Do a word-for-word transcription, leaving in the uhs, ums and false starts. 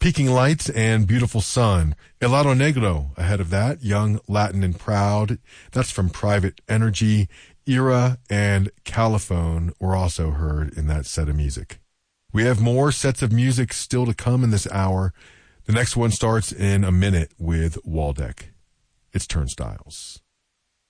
Peaking Lights and Beautiful Sun. Helado Negro ahead of that, Young, Latin, and Proud. That's from Private Energy. Era and Caliphone were also heard in that set of music. We have more sets of music still to come in this hour. The next one starts in a minute with Waldeck. It's Turnstiles.